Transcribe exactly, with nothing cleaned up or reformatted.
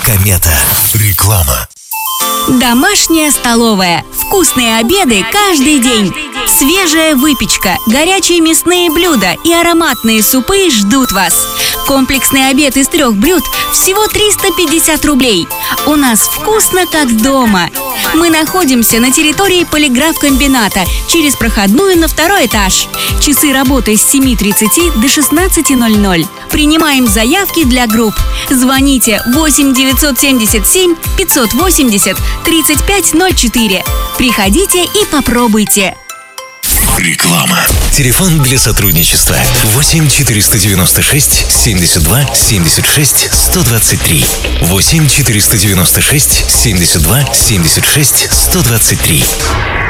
Комета. Реклама. Домашняя столовая. Вкусные обеды каждый день. Свежая выпечка, горячие мясные блюда и ароматные супы ждут вас. Комплексный обед из трех блюд всего триста пятьдесят рублей. У нас вкусно, как дома. Мы находимся на территории полиграфкомбината, через проходную на второй этаж. Часы работы с семи тридцати до шестнадцати ноль-ноль. Принимаем заявки для групп. Звоните восемь девятьсот семьдесят семь пятьсот восемьдесят тридцать пять ноль четыре. Приходите и попробуйте. Реклама. Телефон для сотрудничества восемь четыреста девяносто шесть семьдесят два семьдесят шесть сто двадцать три. восемь четыреста девяносто шесть семьдесят два семьдесят шесть сто двадцать три.